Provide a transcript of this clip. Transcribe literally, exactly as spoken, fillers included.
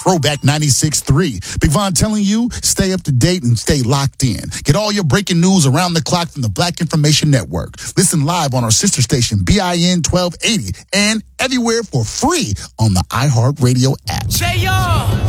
Throwback ninety-six point three. Big Von telling you, stay up to date and stay locked in. Get all your breaking news around the clock from the Black Information Network. Listen live on our sister station, B I N twelve eighty, and everywhere for free on the iHeartRadio app. J R